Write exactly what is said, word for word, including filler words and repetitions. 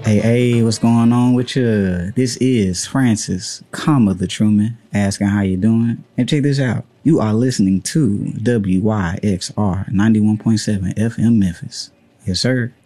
Hey, hey, what's going on with you? This is Francis, comma the Truman, asking how you doing. And check this out. You are listening to W Y X R ninety-one point seven F M Memphis. Yes, sir.